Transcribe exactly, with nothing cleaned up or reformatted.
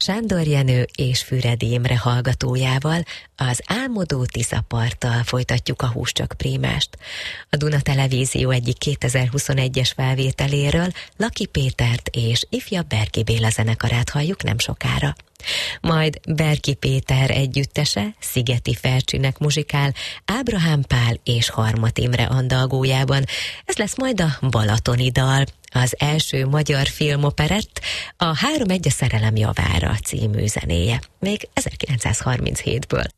Sándor Jenő és Füredi Imre hallgatójával, az Álmodó Tiszaparttal folytatjuk a Húscsok Prímást. A Duna Televízió egyik kétezer-huszonegyes felvételéről Laki Pétert és ifjabb Berki Béla zenekarát halljuk nem sokára. Majd Berki Péter együttese Szigeti Fercsinek muzsikál Ábrahám Pál és Harmat Imre andalgójában. Ez lesz majd a Balatoni dal, az első magyar filmoperett, a Három egy a szerelem javára című zenéje, még ezerkilencszázharminchétből.